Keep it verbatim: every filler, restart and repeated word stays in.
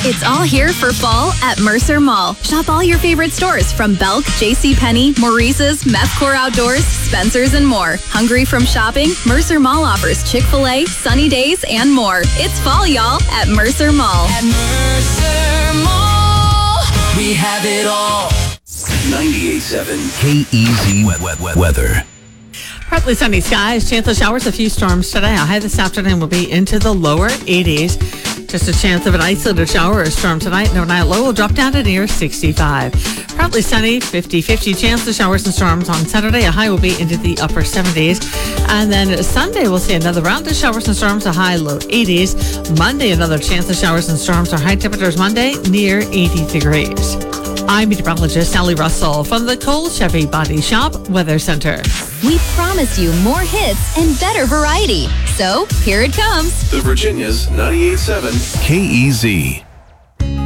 It's all here for fall at Mercer Mall. Shop all your favorite stores from Belk, JCPenney, Maurice's, Methcore Outdoors, Spencer's, and more. Hungry from shopping? Mercer Mall offers Chick-fil-A, Sunny Days, and more. It's fall, y'all, at Mercer Mall. At Mercer Mall, we have it all. ninety-eight point seven K E Z wet, wet, wet weather. Partly sunny skies, chance of showers, a few storms today. A high this afternoon will be into the lower eighties. Just a chance of an isolated shower or storm tonight. And overnight low will drop down to near sixty-five. Partly sunny, fifty-fifty chance of showers and storms on Saturday. A high will be into the upper seventies. And then Sunday we'll see another round of showers and storms, a high low eighties. Monday another chance of showers and storms. Our high temperatures Monday near eighty degrees. I'm meteorologist Sally Russell from the Cole Chevy Body Shop Weather Center. We promise you more hits and better variety. So here it comes. The Virginia's ninety-eight point seven K E Z.